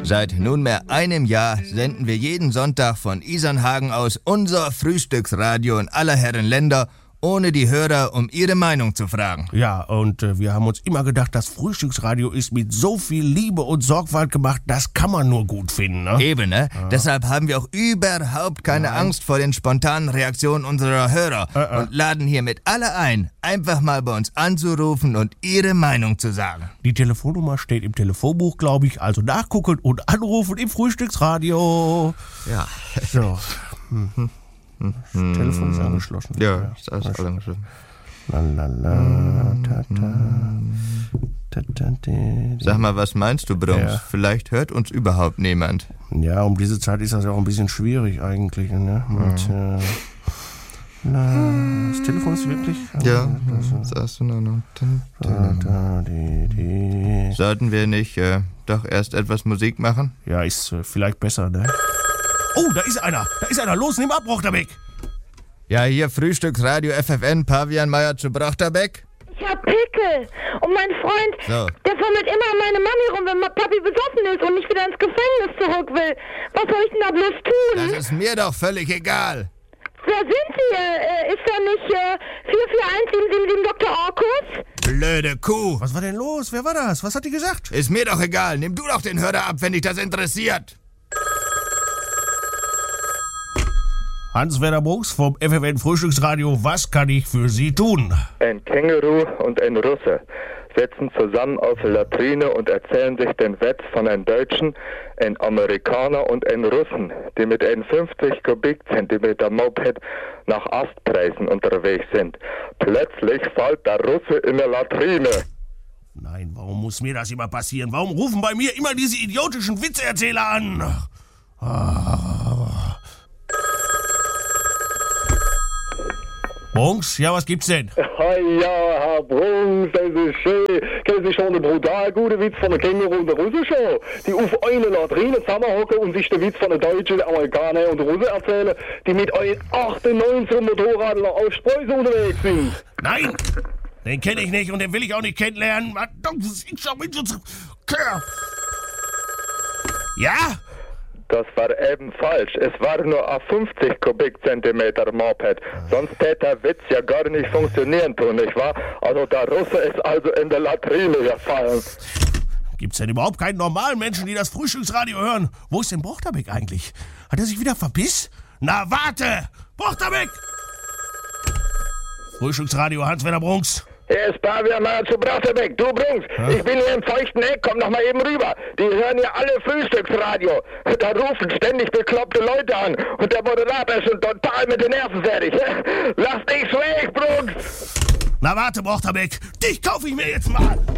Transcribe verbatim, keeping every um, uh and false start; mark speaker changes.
Speaker 1: Seit nunmehr einem Jahr senden wir jeden Sonntag von Isernhagen aus unser Frühstücksradio in aller Herren Länder, ohne die Hörer um ihre Meinung zu fragen.
Speaker 2: Ja, und äh, wir haben uns immer gedacht, das Frühstücksradio ist mit so viel Liebe und Sorgfalt gemacht, das kann man nur gut finden, ne?
Speaker 1: Eben, ne? Ja. Deshalb haben wir auch überhaupt keine Nein. Angst vor den spontanen Reaktionen unserer Hörer äh, äh. und laden hiermit alle ein, einfach mal bei uns anzurufen und ihre Meinung zu sagen.
Speaker 2: Die Telefonnummer steht im Telefonbuch, glaube ich, also nachgucken und anrufen im Frühstücksradio.
Speaker 1: Ja.
Speaker 2: So. Hm. Das Telefon ist angeschlossen.
Speaker 1: Ja, ist alles angeschlossen. Sag mal, was meinst du, Brunks? Ja. Vielleicht hört uns überhaupt niemand.
Speaker 2: Ja, um diese Zeit ist das ja auch ein bisschen schwierig eigentlich, ne? Und, äh, na, das Telefon ist wirklich...
Speaker 1: Ja, das hast du noch. Sollten wir nicht äh, doch erst etwas Musik machen?
Speaker 2: Ja, ist äh, vielleicht besser, ne? Oh, da ist einer, da ist einer. Los, nimm ab, Brochterbeck.
Speaker 1: Ja, hier Frühstücksradio F F N, Pavian Meier zu Brochterbeck.
Speaker 3: Ich hab Pickel. Und mein Freund,
Speaker 1: so.
Speaker 3: der fummelt immer an meine Mami rum, wenn Papi besoffen ist und nicht wieder ins Gefängnis zurück will. Was soll ich denn da bloß tun?
Speaker 1: Das ist mir doch völlig egal.
Speaker 3: Wer sind Sie? Äh, ist da nicht äh, vier vier eins sieben sieben sieben Doktor Orkus?
Speaker 1: Blöde Kuh.
Speaker 2: Was war denn los? Wer war das? Was hat die gesagt?
Speaker 1: Ist mir doch egal. Nimm du doch den Hörer ab, wenn dich das interessiert.
Speaker 2: Hans-Werner Brunks vom F F N Frühstücksradio, was kann ich für Sie tun?
Speaker 4: Ein Känguru und ein Russe sitzen zusammen auf der Latrine und erzählen sich den Witz von einem Deutschen, ein Amerikaner und ein Russen, die mit einem fünfzig Kubikzentimeter Moped nach Astpreisen unterwegs sind. Plötzlich fällt der Russe in der Latrine.
Speaker 2: Nein, warum muss mir das immer passieren? Warum rufen bei mir immer diese idiotischen Witzeerzähler an? Ah. Brunks, ja, was gibt's denn?
Speaker 4: Ja, Herr Brunks, das ist schön. Kennen Sie schon den brutal guten Witz von der Känguru und der Russe schon? Die auf einer Latrine zusammenhocken und sich den Witz von den Deutschen, Amerikanern und Russen erzählen, die mit euren achtundneunzig Motorradern auf Spreußen unterwegs sind.
Speaker 2: Nein, den kenne ich nicht und den will ich auch nicht kennenlernen. Ja?
Speaker 4: Das war eben falsch. Es war nur ein fünfzig Kubikzentimeter Moped. Sonst hätte der Witz ja gar nicht funktionieren tun, nicht wahr? Also der Russe ist also in der Latrine gefallen.
Speaker 2: Gibt's denn überhaupt keinen normalen Menschen, die das Frühstücksradio hören? Wo ist denn Brochterbeck eigentlich? Hat er sich wieder verpisst? Na warte! Brochterbeck! Frühstücksradio Hans-Werner Brunks.
Speaker 4: Hier ist Pavian Meier zu Brochterbeck. Du Brunks, ja? Ich bin hier im feuchten Eck, komm noch mal eben rüber. Die hören ja alle Frühstücksradio. Da rufen ständig bekloppte Leute an. Und der Moderator ist schon total mit den Nerven fertig. Lass dich weg, Brunks!
Speaker 2: Na warte, Brochterbeck, dich kaufe ich mir jetzt mal!